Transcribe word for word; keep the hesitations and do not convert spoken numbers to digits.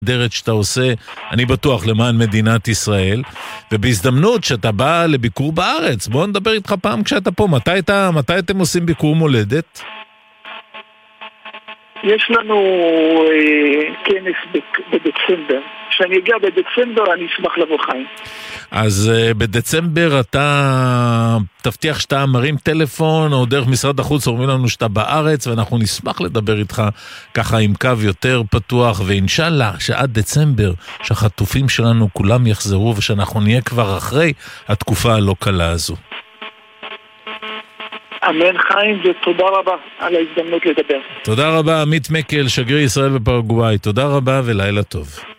דרת שאתה עושה, אני בטוח, למען מדינת ישראל, ובהזדמנות שאתה בא לביקור בארץ, בוא נדבר איתך פעם כשאתה פה, מתי, אתה, מתי אתם עושים ביקור מולדת? יש לנו אה, כנס בדצמבר. כשאני אגיע בדצמבר אני אשמח לבוא חיים. אז uh, בדצמבר אתה תבטיח שאתה מרים טלפון או דרך משרד החוץ אומרים לנו שאתה בארץ, ואנחנו נשמח לדבר איתך ככה עם קו יותר פתוח, ואינשאללה שעד דצמבר שהחטופים שלנו כולם יחזרו ושאנחנו נהיה כבר אחרי התקופה הלא קלה הזו. אמן חיים, ותודה רבה על ההזדמנות לדבר. תודה רבה, עמית מקל, שגריר ישראל בפרגוואי. תודה רבה ולילה טוב.